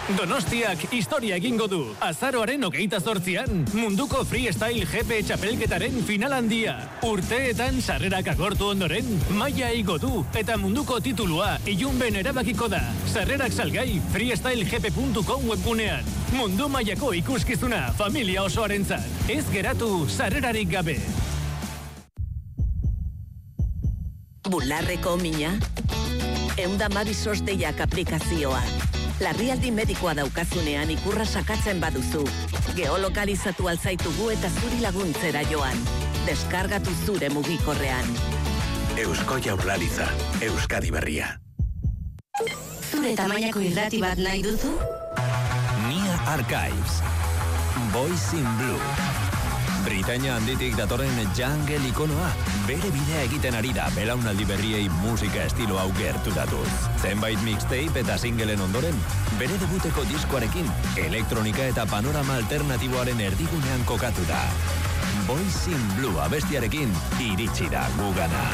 Donostiak historia egingo du. Azaroaren 28an, munduko freestyle GP txapelketaren final handia. Urteetan sarrerak agortu ondoren, maila igo du eta munduko titulua ilunben erabakiko da. Sarrerak salgai freestylegp.com webgunean. Mundu mailako ikuskizuna familia osoarentzat. Ez geratu sarrerarik gabe. Bularreko mina? 112 deiak aplikazioa. Larrialdi medikoa daukazunean ikurra sakatzen baduzu. Geolokalizatu alzaitugu eta zuri laguntzera joan. Deskargatu zure mugikorrean. Eusko Jaurlaritza, Euskadi Berria. Zure tamainako irrati bat nahi duzu? Nia Archives. Boys in Blue. Britainia handitik datorren jungle ikonoa, bere bidea egiten ari da belaunaldi berriei musika estilo hau gertutatuz. Zenbait mixtape eta singleen ondoren, bere debuteko diskoarekin, elektronika eta panorama alternatiboaren erdigunean kokatu da. Boys in Blue abestiarekin iritsi da gugana.